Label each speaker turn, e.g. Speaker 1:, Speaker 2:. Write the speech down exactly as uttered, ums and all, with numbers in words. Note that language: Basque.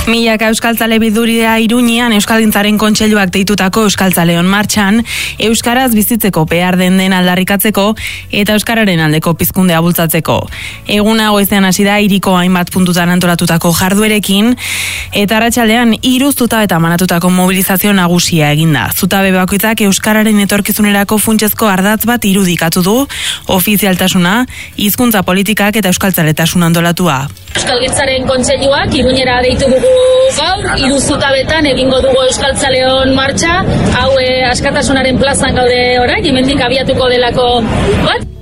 Speaker 1: Milaka euskaltzale biduria Iruñean Euskalgintzaren Kontseiluak deitutako Euskaltzaleon martxan, euskaraz bizitzeko behar den den aldarrikatzeko eta euskararen aldeko pizkundea bultzatzeko. Eguna goizean hasi da hiriko hainbat puntutan antolatutako jarduerekin eta arratsaldean hiru zutabetan banatutako mobilizazio nagusia eginda. Zutabe bakoitzak euskararen etorkizunerako funtsezko ardatz bat irudikatu du, ofizialtasuna, hizkuntza politikak eta euskaltzaletasuna antolatua.
Speaker 2: Euskalgintzaren Kontseiluak Iruñera deitu dugu gaur, hiru zutabetan egingo dugu Euskaltzaleon martxa, hau askatasunaren plazan gaude orain, hemendik abiatuko delako bat.